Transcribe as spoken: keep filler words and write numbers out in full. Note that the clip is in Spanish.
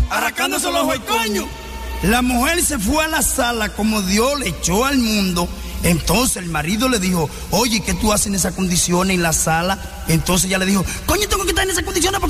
arrancándose los ojos el coño. La mujer se fue a la sala como Dios le echó al mundo. Entonces el marido le dijo, oye, ¿qué tú haces en esas condiciones en la sala? Entonces ella le dijo, coño, tengo que estar en esas condiciones porque